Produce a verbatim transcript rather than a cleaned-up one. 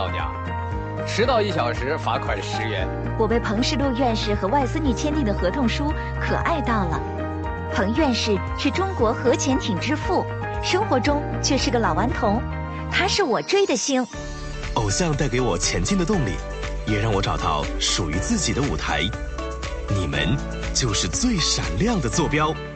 到家，迟到一小时罚款十元。 我被彭世禄院士和外孙女签订的合同书可爱到了。彭院士是中国核潜艇之父，生活中却是个老顽童，他是我追的星。 偶像带给我前进的动力，也让我找到属于自己的舞台。你们就是最闪亮的坐标。